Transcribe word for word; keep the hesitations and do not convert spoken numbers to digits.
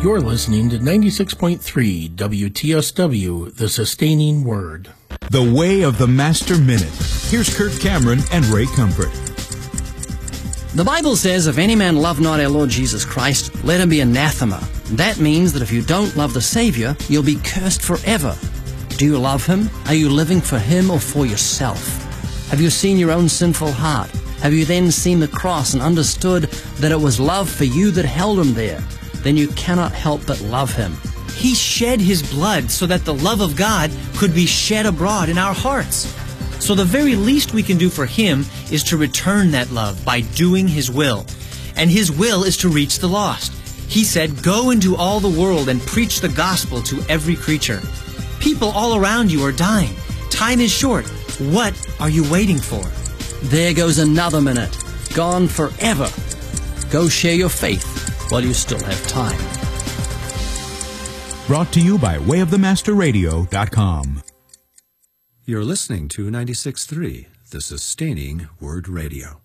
You're listening to ninety-six point three W T S W, The Sustaining Word. The Way of the Master Minute. Here's Kirk Cameron and Ray Comfort. The Bible says, if any man love not our Lord Jesus Christ, let him be anathema. That means that if you don't love the Savior, you'll be cursed forever. Do you love Him? Are you living for Him or for yourself? Have you seen your own sinful heart? Have you then seen the cross and understood that it was love for you that held Him there? Then you cannot help but love Him. He shed His blood so that the love of God could be shed abroad in our hearts. So the very least we can do for Him is to return that love by doing His will. And His will is to reach the lost. He said, "Go into all the world and preach the gospel to every creature." People all around you are dying. Time is short. What are you waiting for? There goes another minute. Gone forever. Go share your faith while you still have time. Brought to you by way of the master radio dot com. You're listening to ninety-six point three, The Sustaining Word Radio.